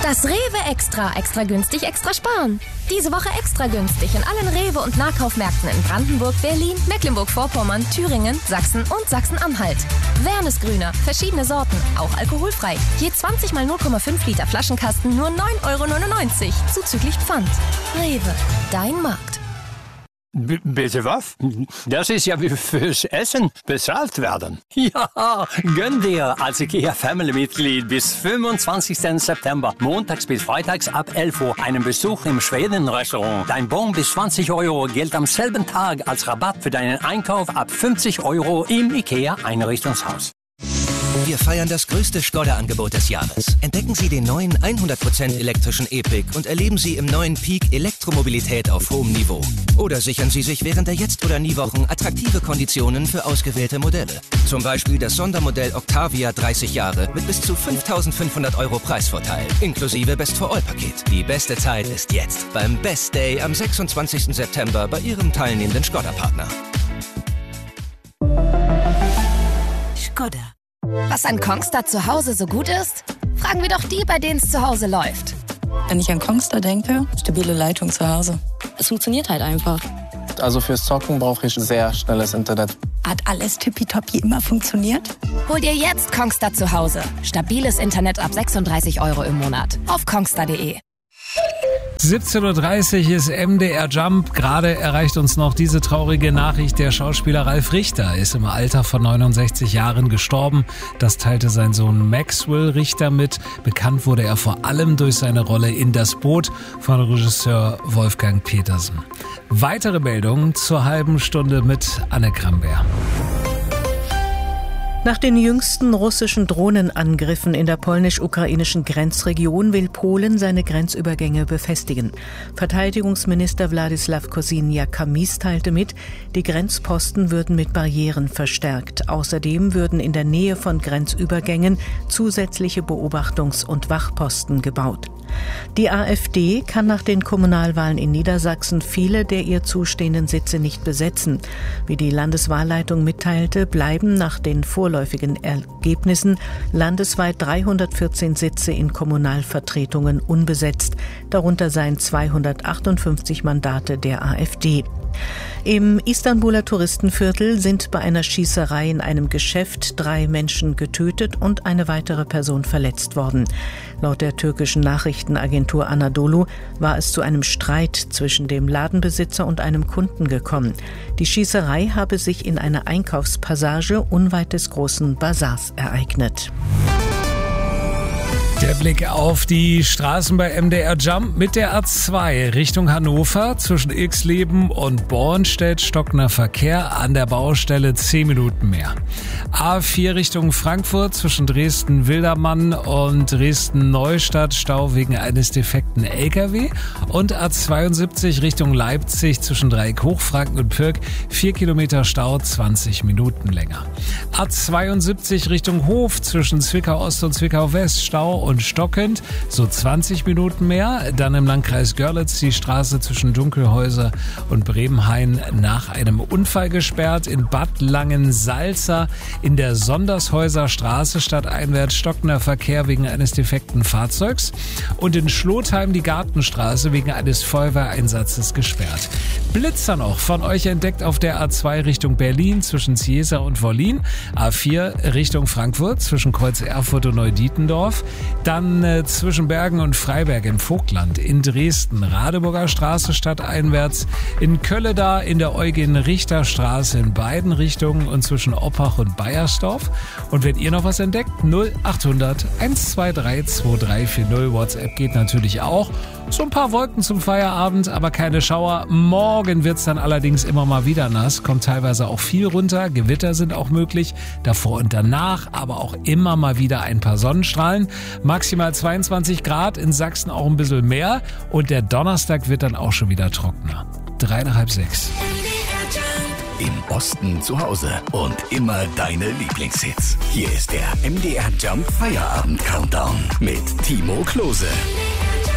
Das Rewe Extra. Extra günstig, extra sparen. Diese Woche extra günstig in allen Rewe- und Nahkaufmärkten in Brandenburg, Berlin, Mecklenburg-Vorpommern, Thüringen, Sachsen und Sachsen-Anhalt. Wernesgrüner, verschiedene Sorten, auch alkoholfrei. Je 20 mal 0,5 Liter Flaschenkasten nur 9,99 € zuzüglich Pfand. Rewe, dein Markt. Bitte was? Das ist ja wie fürs Essen bezahlt werden. Ja, gönn dir als IKEA-Family-Mitglied bis 25. September, montags bis freitags ab 11 Uhr, einen Besuch im Schweden-Restaurant. Dein Bon bis 20 € gilt am selben Tag als Rabatt für deinen Einkauf ab 50 € im IKEA-Einrichtungshaus. Wir feiern das größte Skoda-Angebot des Jahres. Entdecken Sie den neuen 100% elektrischen E-Pick und erleben Sie im neuen Peak Elektromobilität auf hohem Niveau. Oder sichern Sie sich während der Jetzt- oder Nie-Wochen attraktive Konditionen für ausgewählte Modelle. Zum Beispiel das Sondermodell Octavia 30 Jahre mit bis zu 5.500 € Preisvorteil, inklusive Best-for-All-Paket. Die beste Zeit ist jetzt, beim Best Day am 26. September bei Ihrem teilnehmenden Skoda-Partner. Skoda. Was an Kongstar zu Hause so gut ist? Fragen wir doch die, bei denen es zu Hause läuft. Wenn ich an Kongstar denke, stabile Leitung zu Hause. Es funktioniert halt einfach. Also fürs Zocken brauche ich sehr schnelles Internet. Hat alles tippitoppi immer funktioniert? Hol dir jetzt Kongstar zu Hause. Stabiles Internet ab 36 € im Monat. Auf kongstar.de. 17:30 Uhr ist MDR Jump. Gerade erreicht uns noch diese traurige Nachricht. Der Schauspieler Ralf Richter ist im Alter von 69 Jahren gestorben. Das teilte sein Sohn Maxwell Richter mit. Bekannt wurde er vor allem durch seine Rolle in Das Boot von Regisseur Wolfgang Petersen. Weitere Meldungen zur halben Stunde mit Anne Kramberg. Nach den jüngsten russischen Drohnenangriffen in der polnisch-ukrainischen Grenzregion will Polen seine Grenzübergänge befestigen. Verteidigungsminister Władysław Kosiniak-Kamysz teilte mit, die Grenzposten würden mit Barrieren verstärkt. Außerdem würden in der Nähe von Grenzübergängen zusätzliche Beobachtungs- und Wachposten gebaut. Die AfD kann nach den Kommunalwahlen in Niedersachsen viele der ihr zustehenden Sitze nicht besetzen. Wie die Landeswahlleitung mitteilte, bleiben nach den vorläufigen Ergebnissen landesweit 314 Sitze in Kommunalvertretungen unbesetzt. Darunter seien 258 Mandate der AfD. Im Istanbuler Touristenviertel sind bei einer Schießerei in einem Geschäft 3 Menschen getötet und eine weitere Person verletzt worden. Laut der türkischen Nachrichtenagentur Anadolu war es zu einem Streit zwischen dem Ladenbesitzer und einem Kunden gekommen. Die Schießerei habe sich in einer Einkaufspassage unweit des großen Bazars ereignet. Der Blick auf die Straßen bei MDR Jump mit der A2 Richtung Hannover zwischen Ilksleben und Bornstedt stockender Verkehr, an der Baustelle 10 Minuten mehr. A4 Richtung Frankfurt zwischen Dresden-Wildermann und Dresden-Neustadt Stau wegen eines defekten LKW und A72 Richtung Leipzig zwischen Dreieck-Hochfranken und Pirk 4 Kilometer Stau, 20 Minuten länger. A72 Richtung Hof zwischen Zwickau-Ost und Zwickau-West Stau und stockend, so 20 Minuten mehr. Dann im Landkreis Görlitz die Straße zwischen Dunkelhäuser und Bremenhain nach einem Unfall gesperrt. In Bad Langensalza in der Sondershäuser Straße stadteinwärts stockender Verkehr wegen eines defekten Fahrzeugs. Und in Schlotheim die Gartenstraße wegen eines Feuerwehreinsatzes gesperrt. Blitzer noch von euch entdeckt auf der A2 Richtung Berlin zwischen Ciesa und Wollin. A4 Richtung Frankfurt zwischen Kreuz Erfurt und Neudietendorf. Dann zwischen Bergen und Freiberg im Vogtland, in Dresden, Radeburger Straße stadteinwärts, in Kölleda in der Eugen-Richter-Straße in beiden Richtungen und zwischen Oppach und Baiersdorf. Und wenn ihr noch was entdeckt, 0800 123 2340. WhatsApp geht natürlich auch. So ein paar Wolken zum Feierabend, aber keine Schauer. Morgen wird's dann allerdings immer mal wieder nass, kommt teilweise auch viel runter. Gewitter sind auch möglich, davor und danach, aber auch immer mal wieder ein paar Sonnenstrahlen. Maximal 22 Grad, in Sachsen auch ein bisschen mehr. Und der Donnerstag wird dann auch schon wieder trockener. 5:30. Im Osten zu Hause und immer deine Lieblingshits. Hier ist der MDR Jump Feierabend Countdown mit Timo Klose.